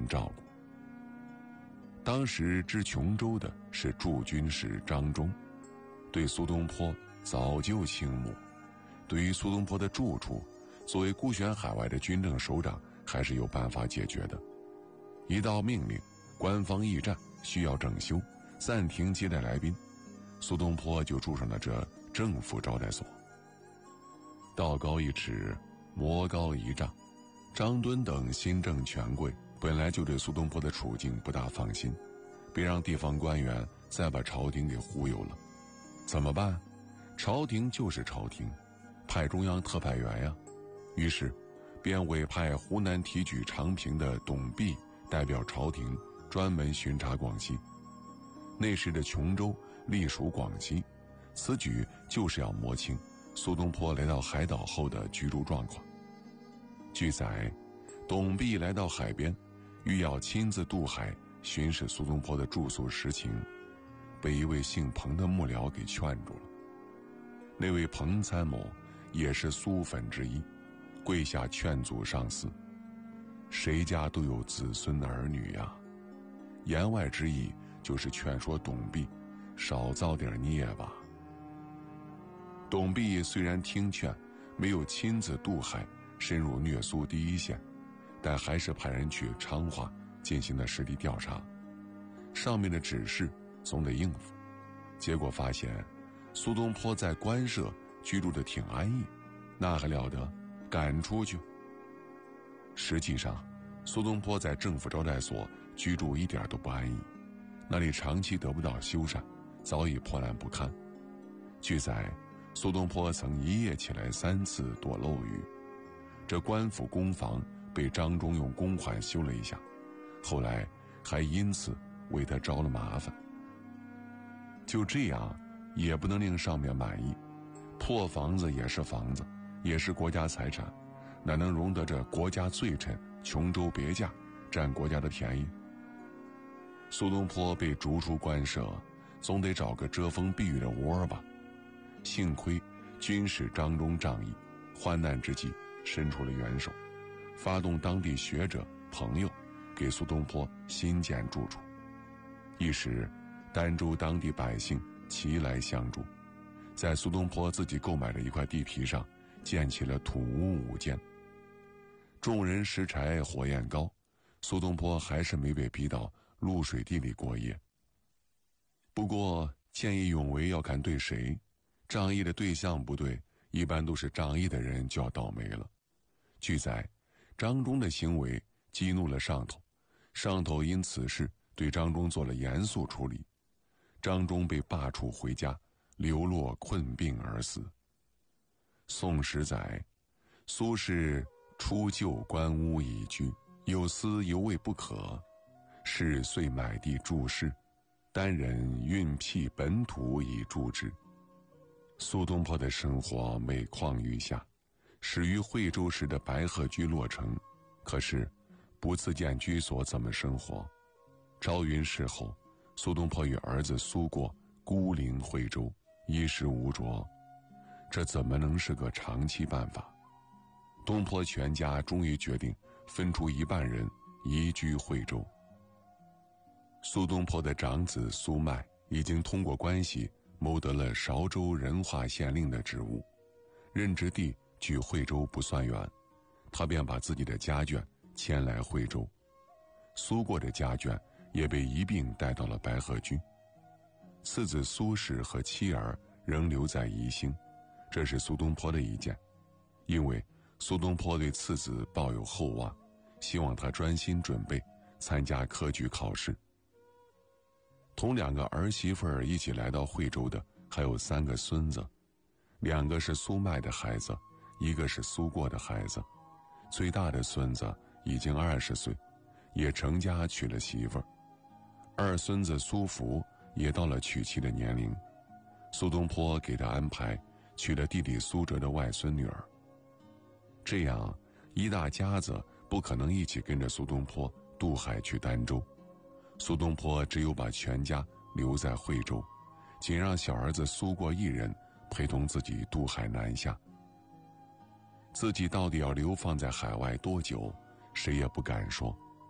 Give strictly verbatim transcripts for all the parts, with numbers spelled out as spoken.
照顾。当时知琼州的是驻军使张忠，对苏东坡早就倾慕。对于苏东坡的住处，作为孤悬海外的军政首长，还是有办法解决的。一道命令，官方驿站需要整修，暂停接待来宾，苏东坡就住上了这政府招待所。道高一尺，魔高一丈，张敦等新政权贵本来就对苏东坡的处境不大放心，别让地方官员再把朝廷给忽悠了。怎么办？朝廷就是朝廷，派中央特派员呀。于是便委派湖南提举长平的董弼代表朝廷专门巡查广西。那时的琼州隶属广西，此举就是要摸清苏东坡来到海岛后的居住状况。据载，董弼来到海边，欲要亲自渡海巡视苏东坡的住宿实情，被一位姓彭的幕僚给劝住了。那位彭参谋也是苏粉之一，跪下劝阻上司：谁家都有子孙儿女呀。言外之意就是劝说董弼少造点孽吧。董弼虽然听劝，没有亲自渡海深入虐苏第一线，但还是派人去昌化进行了实地调查。上面的指示总得应付，结果发现苏东坡在官舍居住的挺安逸，那还了得，赶出去。实际上苏东坡在政府招待所居住一点都不安逸，那里长期得不到修缮，早已破烂不堪。据载，苏东坡曾一夜起来三次躲漏雨，这官府公房被张忠用公款修了一下，后来还因此为他招了麻烦。就这样也不能令上面满意，破房子也是房子，也是国家财产，哪能容得这国家罪臣琼州别驾占国家的便宜？苏东坡被逐出官舍，总得找个遮风避雨的窝吧。幸亏军使张忠仗义，患难之际伸出了援手，发动当地学者朋友给苏东坡新建住处。一时儋州当地百姓齐来相助，在苏东坡自己购买的一块地皮上建起了土屋五间。众人拾柴火焰高，苏东坡还是没被逼到露水地里过夜。不过见义勇为要看对谁，仗义的对象不对，一般都是仗义的人就要倒霉了。据载，张忠的行为激怒了上头，上头因此事对张忠做了严肃处理，张忠被罢黜回家，流落困病而死。宋史载，苏轼初就官屋已居，有司犹未不可，是遂买地筑室，单人运辟本土以助之。苏东坡的生活每况愈下，始于惠州时的白鹤居落成，可是不自建居所怎么生活？朝云逝后，苏东坡与儿子苏过孤零惠州，衣食无着，这怎么能是个长期办法？东坡全家终于决定分出一半人移居惠州。苏东坡的长子苏迈已经通过关系谋得了韶州仁化县令的职务，任职地距惠州不算远，他便把自己的家眷迁来惠州。苏过的家眷也被一并带到了白鹤居。次子苏轼和妻儿仍留在宜兴，这是苏东坡的意见，因为苏东坡对次子抱有厚望，希望他专心准备参加科举考试。同两个儿媳妇儿一起来到惠州的还有三个孙子，两个是苏迈的孩子，一个是苏过的孩子。最大的孙子已经二十岁，也成家娶了媳妇儿。二孙子苏福也到了娶妻的年龄，苏东坡给他安排娶了弟弟苏辙的外孙女儿。这样一大家子不可能一起跟着苏东坡渡海去儋州，苏东坡只有把全家留在惠州，仅让小儿子苏过一人陪同自己渡海南下。自己到底要流放在海外多久，谁也不敢说。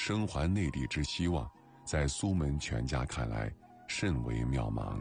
生还内地之希望，在苏门全家看来甚为渺茫。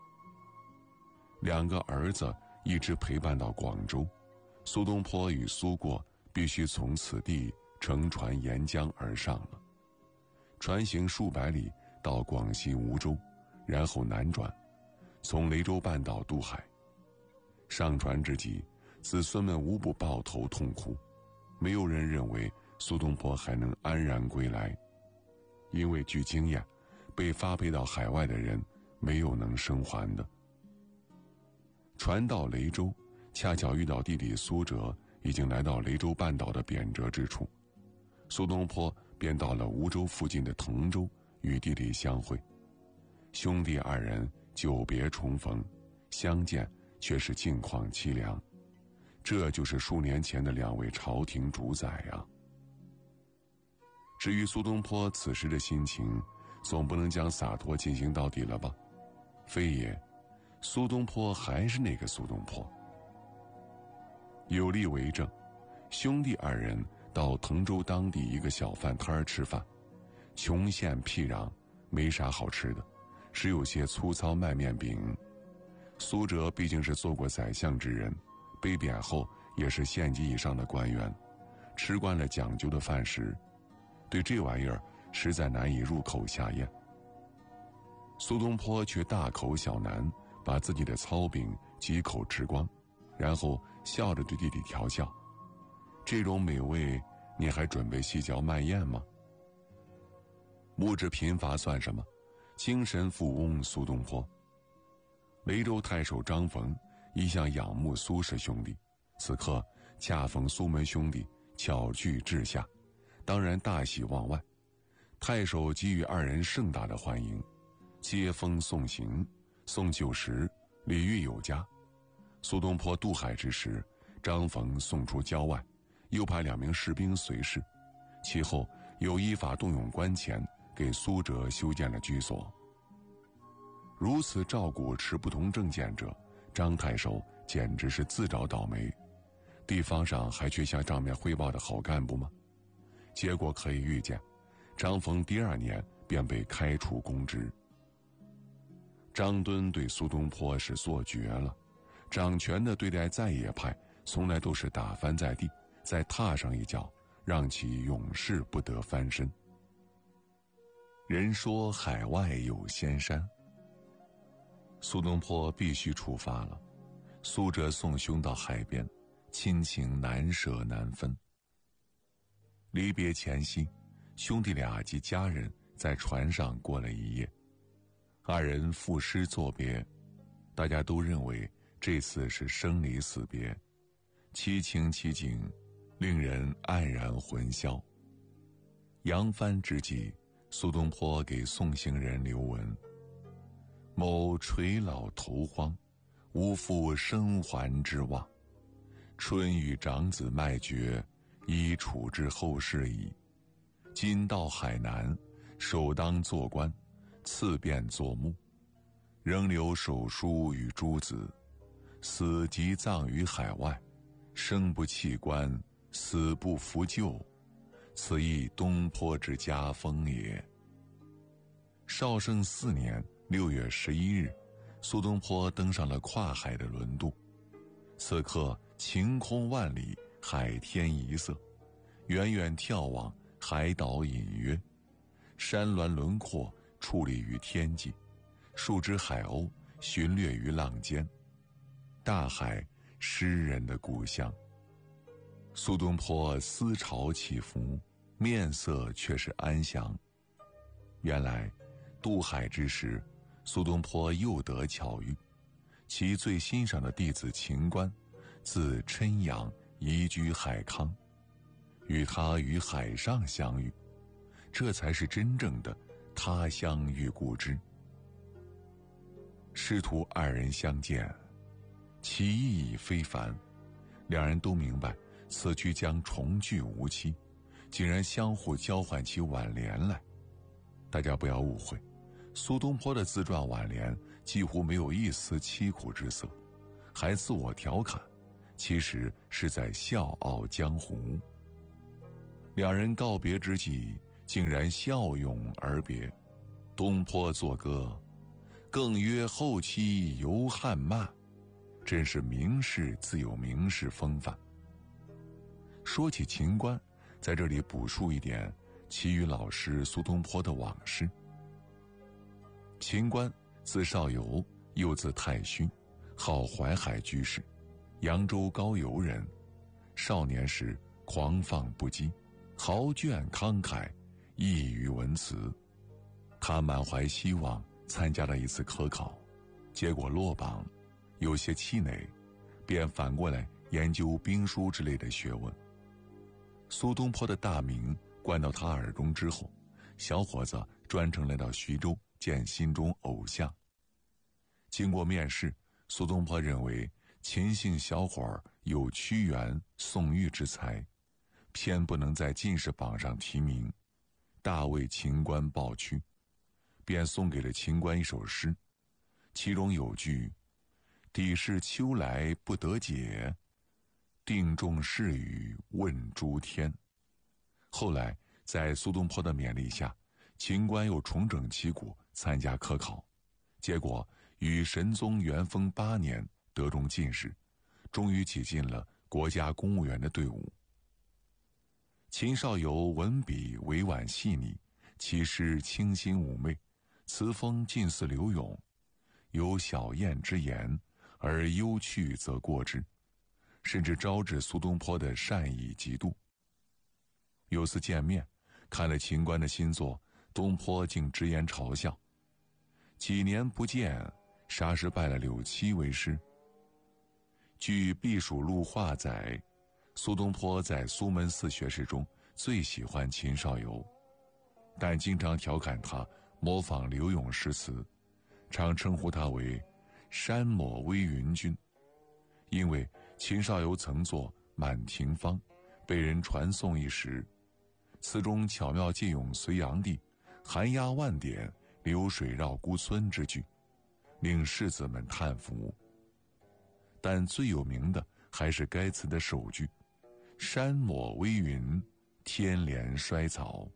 两个儿子一直陪伴到广州，苏东坡与苏过必须从此地乘船沿江而上了，船行数百里到广西梧州，然后南转，从雷州半岛渡海。上船之际，子孙们无不抱头痛哭，没有人认为苏东坡还能安然归来，因为据经验，被发配到海外的人没有能生还的。船到雷州，恰巧遇到弟弟苏辙已经来到雷州半岛的扁折之处，苏东坡便到了梧州附近的滕州与弟弟相会。兄弟二人久别重逢，相见却是境况凄凉，这就是数年前的两位朝廷主宰啊。至于苏东坡此时的心情，总不能将洒脱进行到底了吧？非也，苏东坡还是那个苏东坡。有例为证，兄弟二人到滕州当地一个小饭摊儿吃饭，穷县僻壤，没啥好吃的，只有些粗糙麦面饼。苏辙毕竟是做过宰相之人，被贬后也是县级以上的官员，吃惯了讲究的饭食，对这玩意儿实在难以入口下咽。苏东坡却大口小难，把自己的糙饼几口吃光，然后笑着对弟弟调笑：“这种美味，你还准备细嚼慢咽吗？”物质贫乏算什么？精神富翁苏东坡。雷州太守张逢一向仰慕苏氏兄弟，此刻恰逢苏门兄弟巧聚治下，当然大喜望外。太守给予二人盛大的欢迎，接风送行，送酒食，礼遇有加。苏东坡渡海之时，张逢送出郊外，又派两名士兵随侍，其后又依法动用官钱给苏辙修建了居所。如此照顾持不同政见者，张太守简直是自找倒霉。地方上还缺向账面汇报的好干部吗？结果可以预见，张逢第二年便被开除公职。张敦对苏东坡是做绝了，掌权的对待在野派从来都是打翻在地，再踏上一脚，让其永世不得翻身。人说海外有仙山，苏东坡必须出发了。苏辙送兄到海边，亲情难舍难分。离别前夕，兄弟俩及家人在船上过了一夜，二人赋诗作别，大家都认为这次是生离死别，凄情凄景，令人黯然魂消。扬帆之际，苏东坡给送行人留文：某垂老头荒，无复生还之望。春与长子迈绝，已处之后事矣。今到海南，首当做官，次便做墓。仍留手书与诸子，死即葬于海外。生不弃官，死不复旧，此亦东坡之家风也。绍圣四年六月十一日，苏东坡登上了跨海的轮渡。此刻晴空万里，海天一色，远远眺望，海岛隐约，山峦轮廓矗立于天际，数只海鸥寻掠于浪间。大海，诗人的故乡。苏东坡思潮起伏，面色却是安详。原来渡海之时，苏东坡又得巧遇，其最欣赏的弟子秦观，自郴阳移居海康，与他于海上相遇，这才是真正的他乡遇故知。师徒二人相见，其意义非凡，两人都明白此去将重聚无期，竟然相互交换起挽联来。大家不要误会，苏东坡的自传挽联几乎没有一丝凄苦之色，还自我调侃，其实是在笑傲江湖。两人告别之际， 竟然笑拥而别。东坡作歌，更曰后期犹汉慢，真是名士自有名士风范。说起秦观，在这里补述一点其余老师苏东坡的往事。秦观字少游，又字太虚，号淮海居士，扬州高邮人。少年时狂放不羁，豪俊慷慨，异于文辞。他满怀希望参加了一次科考，结果落榜，有些气馁，便反过来研究兵书之类的学问。苏东坡的大名灌到他耳中之后，小伙子专程来到徐州见心中偶像。经过面试，苏东坡认为秦姓小伙儿有屈原、宋玉之才，偏不能在进士榜上提名，大为秦观抱屈，便送给了秦观一首诗，其中有句“底是秋来不得解，定中试语问诸天”。后来在苏东坡的勉励下，秦观又重整旗鼓参加科考，结果于神宗元丰八年得中进士，终于挤进了国家公务员的队伍。秦少游文笔委婉细腻，其诗清新妩媚，词风近似柳永，有小燕之言，而幽趣则过之，甚至招致苏东坡的善意嫉妒。有次见面，看了秦观的新作，东坡竟直言嘲笑：“几年不见，啥时拜了柳七为师？”据避暑录话载，苏东坡在苏门寺学士中最喜欢秦少游，但经常调侃他模仿柳永诗词，常称呼他为山抹微云君。因为秦少游曾作《满庭芳》，被人传颂一时，词中巧妙借用隋炀帝寒鸦万点，流水绕孤村之句，令士子们叹服。但最有名的还是该词的首句：“山抹微云，天连衰草。”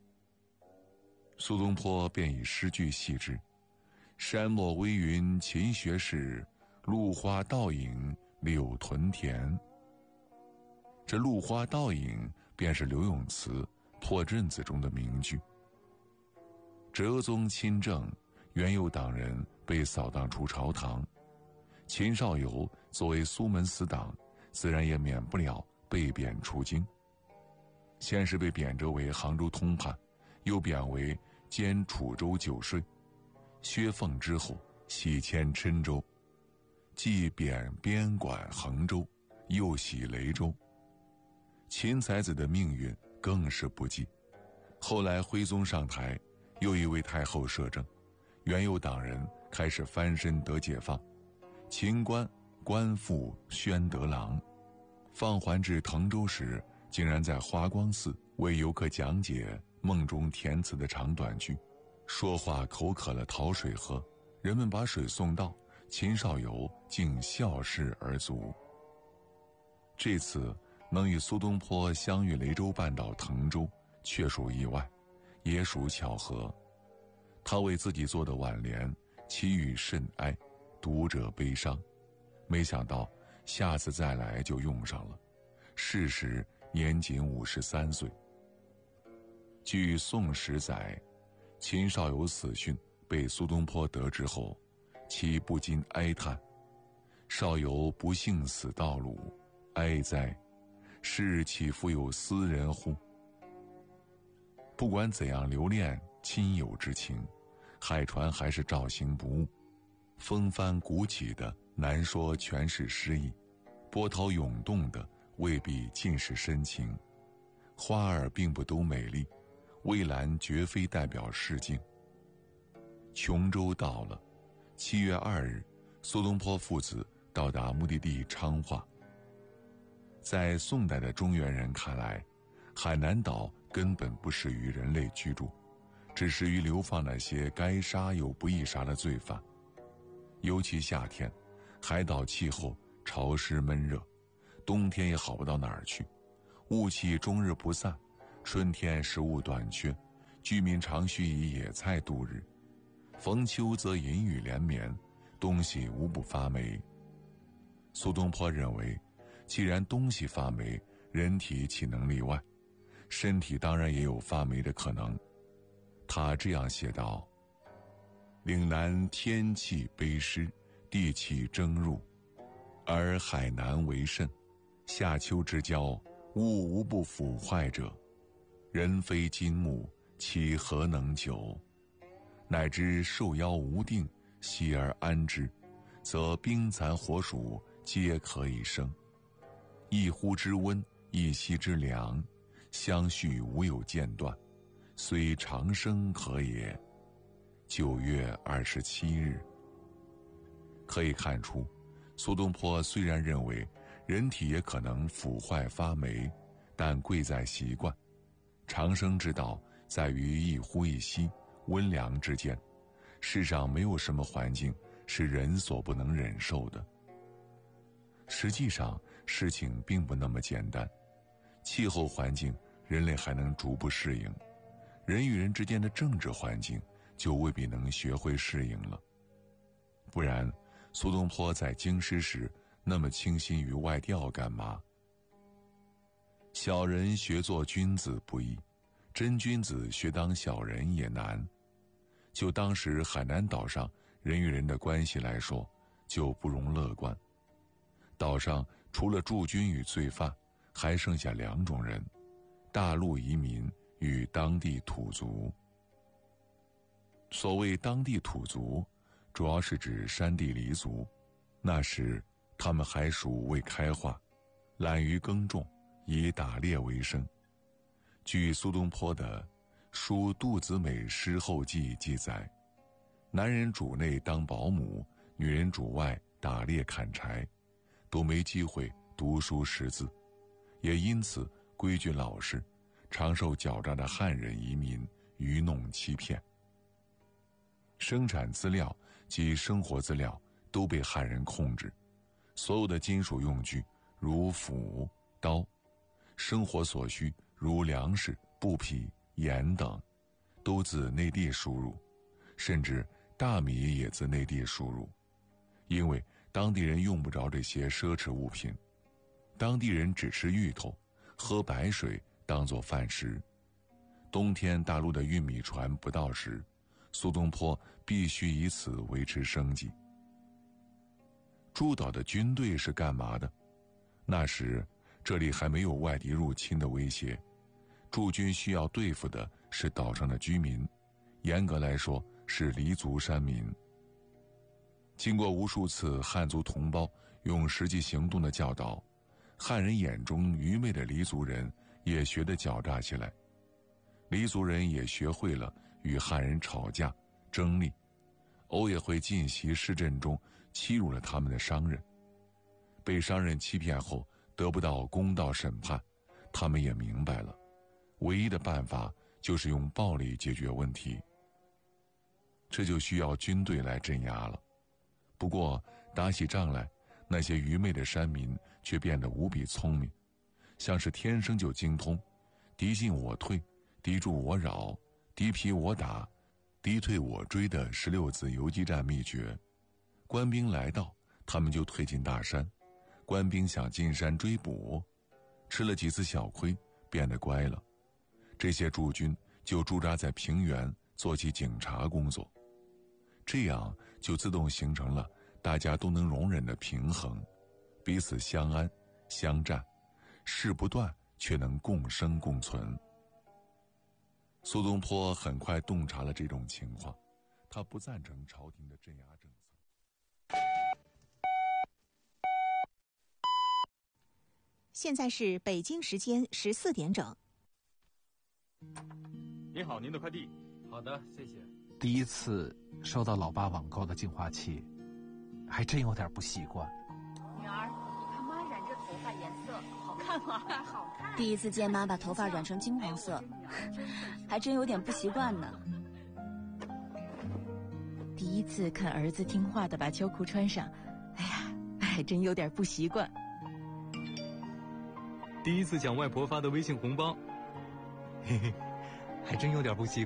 苏东坡便以诗句戏之：“山抹微云秦学士，露花倒影柳屯田。”这露花倒影便是柳永词《破阵子》中的名句。哲宗亲政，元佑党人被扫荡出朝堂，秦少游作为苏门死党，自然也免不了被贬出京。先是被贬谪为杭州通判，又贬为兼楚州酒税，削俸之后徙迁郴州，既贬边管衡州，又徙雷州。秦才子的命运更是不济。后来徽宗上台，又一位太后摄政，元佑党人开始翻身得解放，秦观官复宣德郎，放还至滕州时，竟然在华光寺为游客讲解梦中填词的长短句，说话口渴了讨水喝，人们把水送到，秦少游竟笑视而足。这次能与苏东坡相遇雷州半岛滕州，确属意外，也属巧合。他为自己做的挽联，其语甚哀，读者悲伤。没想到下次再来就用上了，逝时年仅五十三岁。据《宋史》载，秦少游死讯被苏东坡得知后，其不禁哀叹：“少游不幸死道路，哀哉！是岂复有斯人乎？”不管怎样留恋亲友之情，海船还是照行不误。风帆鼓起的难说全是诗意，波涛涌动的未必尽是深情。花儿并不都美丽，蔚蓝绝非代表市境。琼州到了，七月二日，苏东坡父子到达目的地昌化。在宋代的中原人看来，海南岛根本不适于人类居住，只适于流放那些该杀又不易杀的罪犯。尤其夏天，海岛气候潮湿闷热，冬天也好不到哪儿去，雾气终日不散， 春天食物短缺，居民常需以野菜度日。逢秋则阴雨连绵，东西无不发霉。苏东坡认为，既然东西发霉，人体岂能例外？身体当然也有发霉的可能。他这样写道：岭南天气卑湿，地气蒸入，而海南为甚。夏秋之交，物无不腐坏者。人非金木，其何能久？乃知受邀无定，息而安之，则冰残火暑皆可以生。一呼之温，一息之凉，相续无有间断，虽长生可也。九月二十七日。可以看出，苏东坡虽然认为人体也可能腐坏发霉，但贵在习惯。长生之道在于一呼一吸，温凉之间。世上没有什么环境是人所不能忍受的。实际上，事情并不那么简单。气候环境，人类还能逐步适应；人与人之间的政治环境，就未必能学会适应了。不然，苏东坡在京师时那么倾心于外调干嘛？小人学做君子不易，真君子学当小人也难。就当时海南岛上人与人的关系来说，就不容乐观。岛上除了驻军与罪犯，还剩下两种人：大陆移民与当地土族。所谓当地土族，主要是指山地黎族。那时他们还属未开化，懒于耕种，以打猎为生。据苏东坡的《书杜子美诗后记》记载，男人主内当保姆，女人主外打猎砍柴，都没机会读书识字，也因此规矩老实，常受狡诈的汉人移民愚弄欺骗。生产资料及生活资料都被汉人控制，所有的金属用具如斧、刀，生活所需如粮食、布匹、盐等，都自内地输入，甚至大米也自内地输入。因为当地人用不着这些奢侈物品，当地人只吃芋头，喝白水当作饭食。冬天大陆的运米船不到时，苏东坡必须以此维持生计。诸岛的军队是干嘛的？那时这里还没有外敌入侵的威胁，驻军需要对付的是岛上的居民，严格来说是黎族山民。经过无数次汉族同胞用实际行动的教导，汉人眼中愚昧的黎族人也学得狡诈起来。黎族人也学会了与汉人吵架争利，偶也会进袭市镇中欺辱了他们的商人。被商人欺骗后得不到公道审判，他们也明白了，唯一的办法就是用暴力解决问题。这就需要军队来镇压了。不过打起仗来，那些愚昧的山民却变得无比聪明，像是天生就精通敌进我退，敌驻我扰，敌疲我打，敌退我追的十六字游击战秘诀。官兵来到，他们就退进大山；官兵想进山追捕，吃了几次小亏，变得乖了。这些驻军就驻扎在平原，做起警察工作。这样就自动形成了大家都能容忍的平衡，彼此相安相战，事不断却能共生共存。苏东坡很快洞察了这种情况，他不赞成朝廷的镇压政策。 现在是北京时间十四点整。 您好，您的快递。 好的，谢谢。 第一次收到老爸网购的净化器，还真有点不习惯。 女儿，你看妈染这头发颜色好看吗？好看。 第一次见妈把头发染成金黄色，还真有点不习惯呢。 第一次看儿子听话的把秋裤穿上，哎呀，还真有点不习惯。 第一次抢外婆发的微信红包， 嘿嘿，还真有点不习惯。